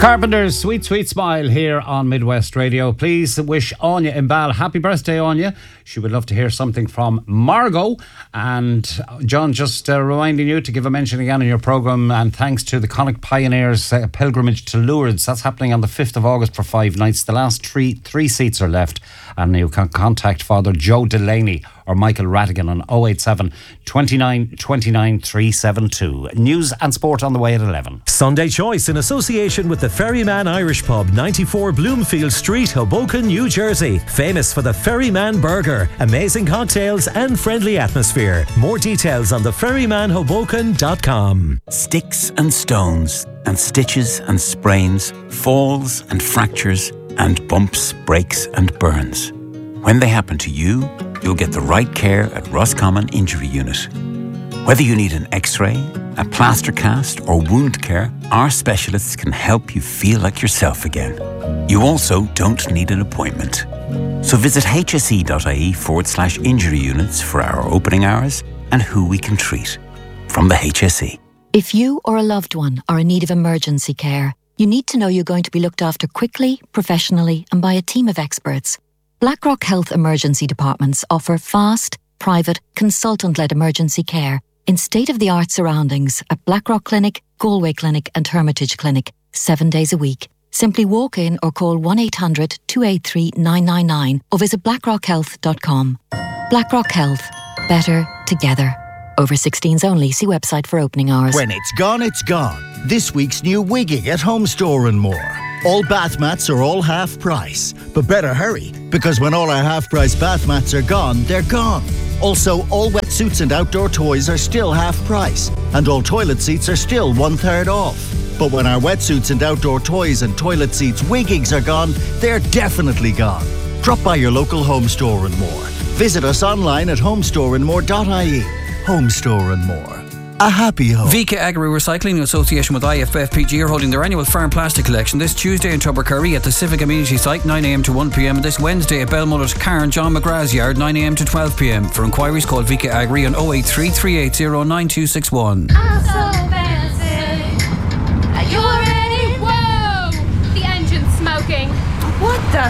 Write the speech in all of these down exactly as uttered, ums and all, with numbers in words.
Carpenters, Sweet Sweet Smile here on Midwest Radio. Please wish Anya in Bal happy birthday, Anya. She would love to hear something from Margot. And John, just uh, reminding you to give a mention again in your programme, and thanks to the Connacht Pioneers uh, pilgrimage to Lourdes. That's happening on the fifth of August for five nights. The last three three seats are left, and you can contact Father Joe Delaney or Michael Rattigan on oh eight seven, twenty-nine, twenty-nine, three seven two. News and sport on the way at eleven. Sunday Choice in association with the Ferryman Irish Pub, ninety-four Bloomfield Street, Hoboken, New Jersey. Famous for the Ferryman Burger, amazing cocktails and friendly atmosphere. More details on the ferryman hoboken dot com. Sticks and stones and stitches and sprains, falls and fractures and bumps, breaks and burns. When they happen to you, you'll get the right care at Roscommon Injury Unit. Whether you need an x-ray, a plaster cast or wound care, our specialists can help you feel like yourself again. You also don't need an appointment. So visit hse.ie forward slash injury units for our opening hours and who we can treat. From the H S E. If you or a loved one are in need of emergency care, you need to know you're going to be looked after quickly, professionally and by a team of experts. Blackrock Health Emergency Departments offer fast, private, consultant-led emergency care in state-of-the-art surroundings at Blackrock Clinic, Galway Clinic and Hermitage Clinic, seven days a week. Simply walk in or call one eight hundred, two eight three, nine nine nine or visit blackrock health dot com. Blackrock Health. Better together. Over sixteens only. See website for opening hours. When it's gone, it's gone. This week's new Wigging at Home Store and More. All bath mats are all half price. But better hurry, because when all our half price bath mats are gone, they're gone. Also, all wetsuits and outdoor toys are still half price. And all toilet seats are still one third off. But when our wetsuits and outdoor toys and toilet seats wiggings are gone, they're definitely gone. Drop by your local Home Store and More. Visit us online at homestore and more dot I E. Home Store and More. A happy home. V K Agri Recycling in association with I F F P G are holding their annual farm plastic collection this Tuesday in Tubbercurry at the Civic Amenity Site, nine a m to one p m and this Wednesday at Belmullet, Cairn, John McGrath's Yard, nine a m to twelve p m. For inquiries, call V K Agri on oh eight three, three eight zero, nine two six one. I'm so fancy. Are you ready? Whoa! The engine's smoking. What the?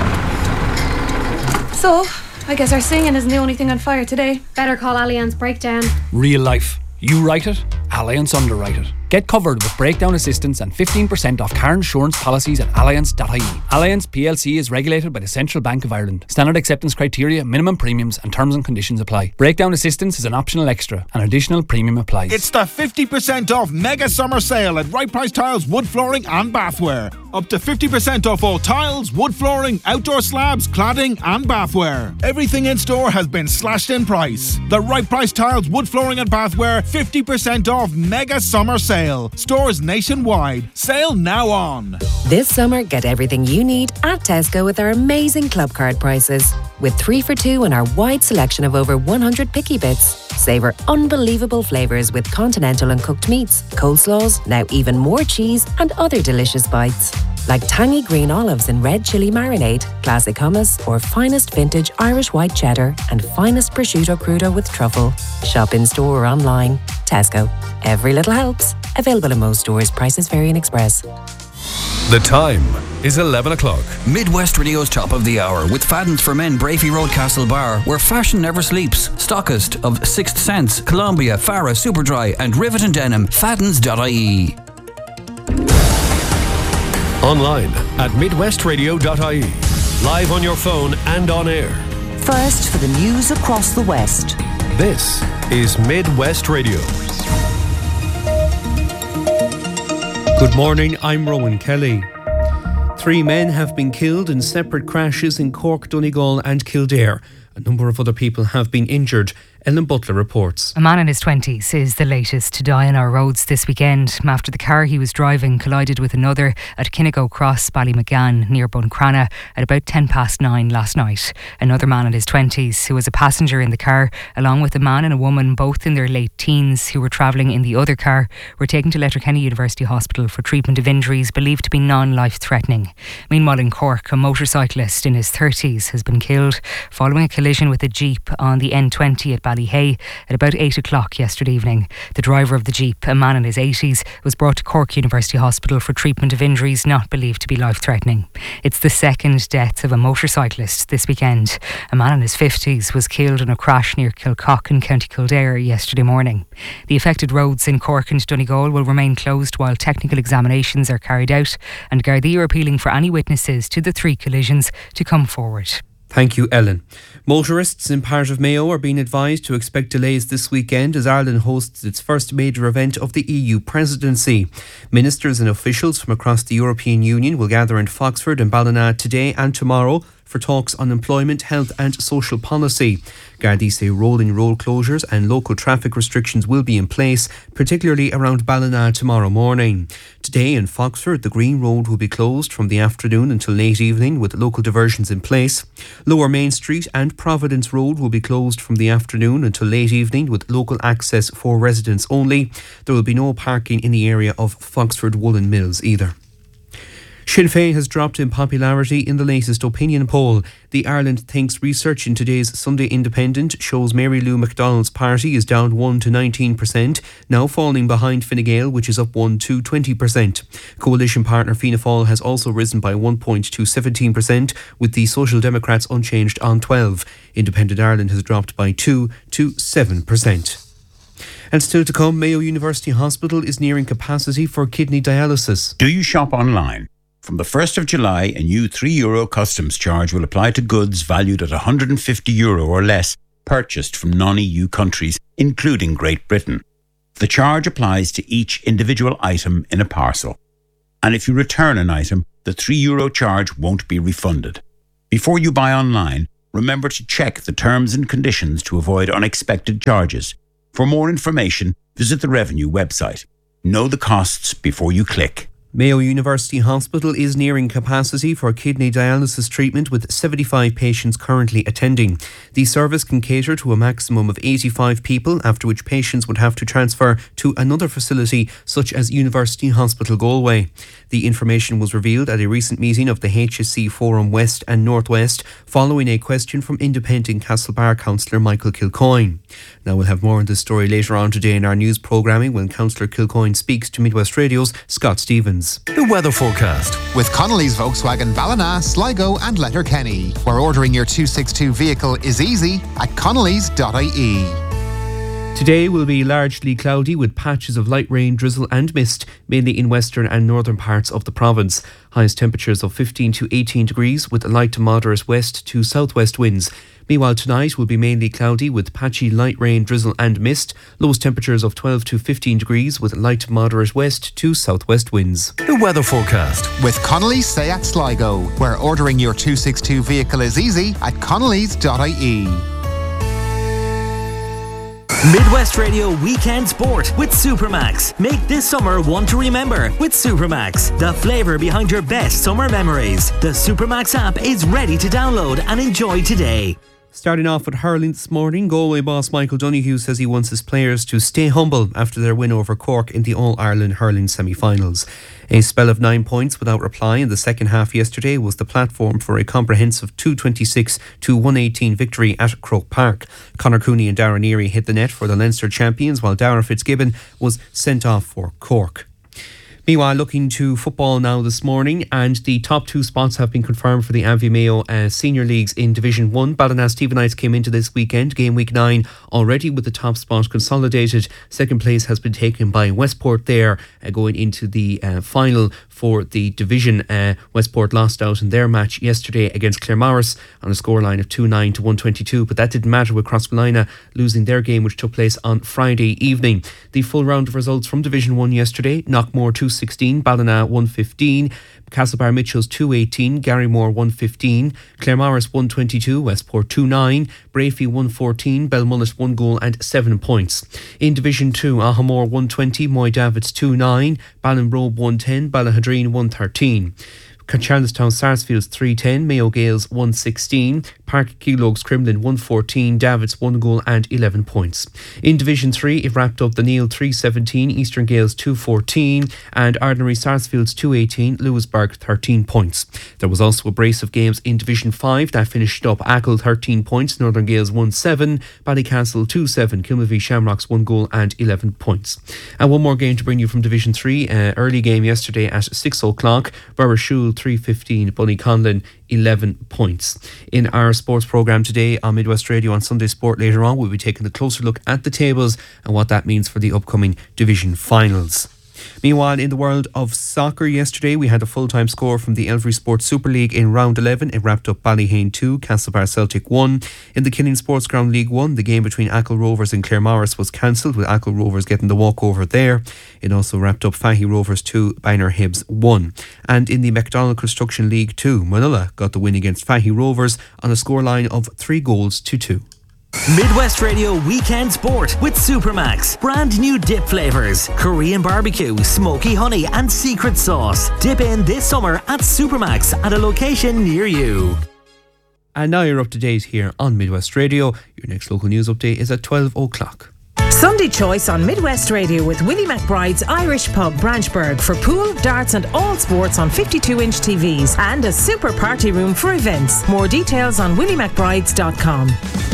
So, I guess our singing isn't the only thing on fire today. Better call Allianz Breakdown. Real life. You write it, Allianz underwrite it. Get covered with breakdown assistance and fifteen percent off car insurance policies at allianz dot I E. Allianz P L C is regulated by the Central Bank of Ireland. Standard acceptance criteria, minimum premiums and terms and conditions apply. Breakdown assistance is an optional extra. An additional premium applies. It's the fifty percent off mega summer sale at Right Price Tiles, wood flooring and bathware. Up to fifty percent off all tiles, wood flooring, outdoor slabs, cladding and bathware. Everything in store has been slashed in price. The Right Price Tiles, wood flooring and bathware, fifty percent off mega summer sale. Stores nationwide. Sale now on. This summer, get everything you need at Tesco with our amazing club card prices. With three for two and our wide selection of over one hundred picky bits. Savour unbelievable flavours with continental and cooked meats, coleslaws, now even more cheese and other delicious bites. Like tangy green olives in red chilli marinade, classic hummus, or finest vintage Irish white cheddar and finest prosciutto crudo with truffle. Shop in store or online. Tesco. Every little helps. Available in most stores. Prices vary in Express. The time is eleven o'clock. Midwest Radio's Top of the Hour with Fadden's for Men, Brafey Road, Castle Bar, where fashion never sleeps. Stockist of Sixth Sense, Columbia, Farah, Superdry and Rivet and Denim. Faddens dot I E. Online at midwest radio dot I E. Live on your phone and on air. First for the news across the West. This is Midwest Radio. Good morning, I'm Rowan Kelly. Three men have been killed in separate crashes in Cork, Donegal and Kildare. A number of other people have been injured. Ellen Butler reports. A man in his twenties is the latest to die on our roads this weekend after the car he was driving collided with another at Kinnigo Cross, Ballymcgann, near Buncrana at about ten past nine last night. Another man in his twenties who was a passenger in the car, along with a man and a woman, both in their late teens, who were travelling in the other car, were taken to Letterkenny University Hospital for treatment of injuries believed to be non-life-threatening. Meanwhile, in Cork, a motorcyclist in his thirties has been killed following a collision with a jeep on the N twenty at Ballyhay at about eight o'clock yesterday evening. The driver of the Jeep, a man in his eighties, was brought to Cork University Hospital for treatment of injuries not believed to be life-threatening. It's the second death of a motorcyclist this weekend. A man in his fifties was killed in a crash near Kilcock in County Kildare yesterday morning. The affected roads in Cork and Donegal will remain closed while technical examinations are carried out, and Gardaí are appealing for any witnesses to the three collisions to come forward. Thank you, Ellen. Motorists in part of Mayo are being advised to expect delays this weekend as Ireland hosts its first major event of the E U presidency. Ministers and officials from across the European Union will gather in Foxford and Ballina today and tomorrow for talks on employment, health and social policy. Gardaí say rolling road closures and local traffic restrictions will be in place, particularly around Ballina tomorrow morning. Today in Foxford, the Green Road will be closed from the afternoon until late evening with local diversions in place. Lower Main Street and Providence Road will be closed from the afternoon until late evening with local access for residents only. There will be no parking in the area of Foxford Woolen Mills either. Sinn Féin has dropped in popularity in the latest opinion poll. The Ireland Thinks research in today's Sunday Independent shows Mary Lou McDonald's party is down one to nineteen percent, now falling behind Fine Gael, which is up one to twenty percent. Coalition partner Fianna Fáil has also risen by one point to seventeen percent, with the Social Democrats unchanged on twelve. Independent Ireland has dropped by two to seven percent. And still to come, Mayo University Hospital is nearing capacity for kidney dialysis. Do you shop online? From the first of July, a new three euro customs charge will apply to goods valued at one hundred fifty euro or less purchased from non-E U countries, including Great Britain. The charge applies to each individual item in a parcel. And if you return an item, the three euro charge won't be refunded. Before you buy online, remember to check the terms and conditions to avoid unexpected charges. For more information, visit the Revenue website. Know the costs before you click. Mayo University Hospital is nearing capacity for kidney dialysis treatment with seventy-five patients currently attending. The service can cater to a maximum of eighty-five people, after which patients would have to transfer to another facility such as University Hospital Galway. The information was revealed at a recent meeting of the H S C Forum West and North West following a question from independent Castlebar councillor Michael Kilcoyne. Now we'll have more on this story later on today in our news programming when Councillor Kilcoyne speaks to Midwest Radio's Scott Stevens. The weather forecast with Connolly's Volkswagen Ballina, Sligo and Letterkenny, where ordering your two sixty-two vehicle is easy at connellys dot I E. Today will be largely cloudy with patches of light rain, drizzle and mist, mainly in western and northern parts of the province. Highest temperatures of fifteen to eighteen degrees with light to moderate west to southwest winds. Meanwhile, tonight will be mainly cloudy with patchy light rain, drizzle and mist. Lowest temperatures of twelve to fifteen degrees with light to moderate west to southwest winds. The weather forecast with Connolly's Seat Sligo, where ordering your two sixty-two vehicle is easy at connellys dot I E. Midwest Radio Weekend Sport with Supermax. Make this summer one to remember with Supermax, the flavour behind your best summer memories. The Supermax app is ready to download and enjoy today. Starting off with hurling this morning, Galway boss Michael Donoghue says he wants his players to stay humble after their win over Cork in the All-Ireland hurling semi-finals. A spell of nine points without reply in the second half yesterday was the platform for a comprehensive two twenty-six to one eighteen victory at Croke Park. Conor Cooney and Darren Erie hit the net for the Leinster champions, while Darragh Fitzgibbon was sent off for Cork. Meanwhile, looking to football now this morning, and the top two spots have been confirmed for the Avi Mayo uh, Senior Leagues in Division one. Ballina Stephenites came into this weekend, game week nine, already with the top spot consolidated. Second place has been taken by Westport there, uh, going into the uh, final for the division. Uh, Westport lost out in their match yesterday against Claremorris on a scoreline of two nine to one twenty-two, but that didn't matter with Crossmolina losing their game, which took place on Friday evening. The full round of results from Division one yesterday: Knockmore two sixteen, Ballina one fifteen, Castlebar Mitchells two eighteen, Garrymore one fifteen, Claremorris one twenty-two, Westport two nine, Brafey one fourteen, Belmullet one goal and seven points. In Division two, Ahamore one twenty, Moy Davids two nine, Ballinrobe one ten, Ballahadreen one thirteen. Charlestown Sarsfields three ten, Mayo Gales one sixteen, Park Keelogues Cremlin one fourteen, Davids one goal and eleven points. In Division three, it wrapped up the Neil three seventeen, Eastern Gales two fourteen and Ordinary Sarsfields two eighteen, Lewisburg thirteen points. There was also a brace of games in Division five that finished up Achill thirteen points, Northern Gales one seven, Ballycastle two seven, Kilmavie Shamrocks one goal and eleven points. And one more game to bring you from Division three, uh, early game yesterday at six o'clock, Burrishoole three fifteen, Bunnyconlin eleven points. In our sports programme today on Midwest Radio on Sunday Sport later on, we'll be taking a closer look at the tables and what that means for the upcoming division finals. Meanwhile, in the world of soccer, yesterday we had a full-time score from the Elvery Sports Super League in round eleven. It wrapped up Ballyhane two, Castlebar Celtic one. In the Killeen Sports Ground League one, the game between Achill Rovers and Claremorris was cancelled, with Achill Rovers getting the walkover there. It also wrapped up Fahy Rovers two, Bangor Hibs one. And in the McDonald Construction League two, Manila got the win against Fahy Rovers on a scoreline of three goals to two. Midwest Radio Weekend Sport with Supermax. Brand new dip flavours: Korean barbecue, smoky honey and secret sauce. Dip in this summer at Supermax at a location near you. And now you're up to date here on Midwest Radio. Your next local news update is at twelve o'clock. Sunday choice on Midwest Radio with Willie McBride's Irish Pub, Branchburg, for pool, darts and all sports on fifty-two inch T Vs and a super party room for events. More details on willie mcbrides dot com.